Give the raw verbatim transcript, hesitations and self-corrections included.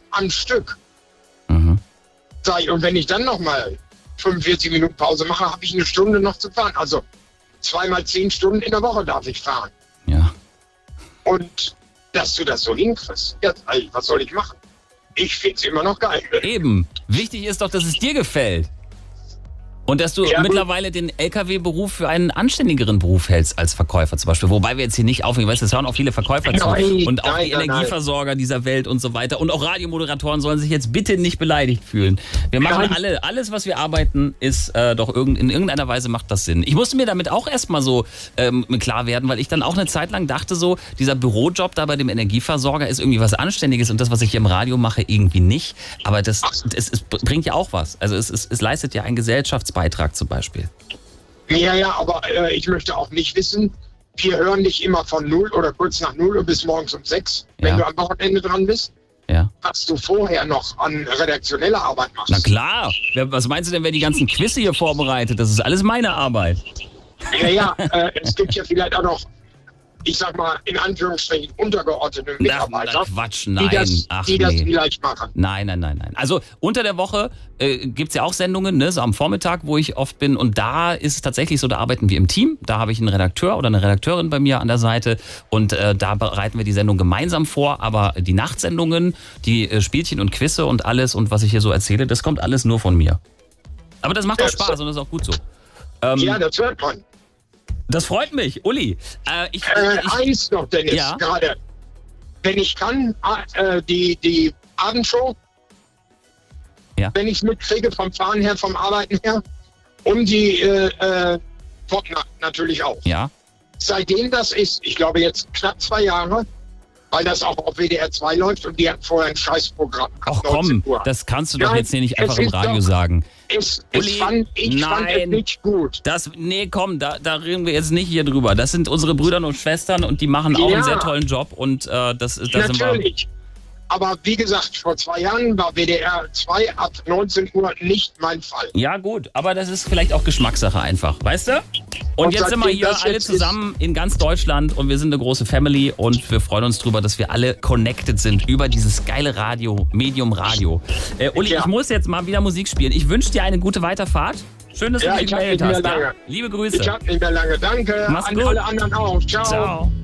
am Stück. Mhm. Sag ich, und wenn ich dann nochmal fünfundvierzig Minuten Pause mache, habe ich eine Stunde noch zu fahren. Also zweimal zehn Stunden in der Woche darf ich fahren. Ja. Und dass du das so hinkriegst, ja, was soll ich machen? Ich finde es immer noch geil. Eben. Wichtig ist doch, dass es dir gefällt. Und dass du Ja, mittlerweile den L K W-Beruf für einen anständigeren Beruf hältst als Verkäufer zum Beispiel. Wobei wir jetzt hier nicht aufhören, weißt du, es hören auch viele Verkäufer zu. Nein, Und auch nein, die nein, Energieversorger dieser Welt und so weiter. Und auch Radiomoderatoren sollen sich jetzt bitte nicht beleidigt fühlen. Wir machen Nein. alle, alles, was wir arbeiten, ist äh, doch irgend, in irgendeiner Weise macht das Sinn. Ich musste mir damit auch erstmal so ähm, klar werden, weil ich dann auch eine Zeit lang dachte so, dieser Bürojob da bei dem Energieversorger ist irgendwie was Anständiges und das, was ich hier im Radio mache, irgendwie nicht. Aber das es, es bringt ja auch was. Also es, es, es leistet ja einen Gesellschaftsbeitrag zum Beispiel. Ja, ja, aber äh, ich möchte auch nicht wissen, wir hören dich immer von null oder kurz nach null Uhr bis morgens um sechs, wenn Ja. du am Wochenende dran bist. Ja. Was du vorher noch an redaktioneller Arbeit machst. Na klar. Wer, was meinst du denn, wer die ganzen Quizze hier vorbereitet? Das ist alles meine Arbeit. Ja, ja, äh, es gibt ja vielleicht auch noch, ich sag mal, in Anführungsstrichen untergeordnete Mitarbeiter, Na, Quatsch, nein. die das, Ach, die das nee. vielleicht machen. Nein, nein, nein, nein. Also unter der Woche äh, gibt's ja auch Sendungen, ne, so am Vormittag, wo ich oft bin. Und da ist es tatsächlich so, da arbeiten wir im Team. Da habe ich einen Redakteur oder eine Redakteurin bei mir an der Seite. Und äh, da bereiten wir die Sendung gemeinsam vor. Aber die Nachtsendungen, die äh, Spielchen und Quizze und alles und was ich hier so erzähle, das kommt alles nur von mir. Aber das macht auch Ja, Spaß und das ist auch gut so. Ähm, Ja, das hört man. Das freut mich, Uli. Äh, ich, Äh, ich, eins noch, Dennis, Ja. gerade. Wenn ich kann, äh, die, die Abendshow, Ja. wenn ich es mitkriege, vom Fahren her, vom Arbeiten her, und die äh, äh, Popnacht natürlich auch. ja. Seitdem das ist, ich glaube jetzt knapp zwei Jahre, weil das auch auf W D R zwei läuft und die hatten vorher ein Scheißprogramm. ab Ach neunzehn komm, Uhr. das kannst du doch Nein, jetzt hier nicht es einfach im ist Radio doch- sagen. Es, Uli, es fand, ich fand es nein. nicht gut. Das, nee, komm, da, da reden wir jetzt nicht hier drüber. Das sind unsere Brüder und Schwestern und die machen auch Ja. einen sehr tollen Job und äh, das, ist- da sind wir. Natürlich. Aber wie gesagt, vor zwei Jahren war W D R zwei ab neunzehn Uhr nicht mein Fall. Ja gut, aber das ist vielleicht auch Geschmackssache einfach, weißt du? Und, Und jetzt sind wir seitdem hier das alle jetzt zusammen in ganz Deutschland und wir sind eine große Family und wir freuen uns drüber, dass wir alle connected sind über dieses geile Radio, Medium Radio. Äh, Uli, Ja. ich muss jetzt mal wieder Musik spielen. Ich wünsche dir eine gute Weiterfahrt. Schön, dass Ja, du dich ich hab gemeldet nicht mehr hast. Ja? lange. Liebe Grüße. Ich hab nicht mehr lange. Danke Mach's an gut. alle anderen auch. Ciao. Ciao.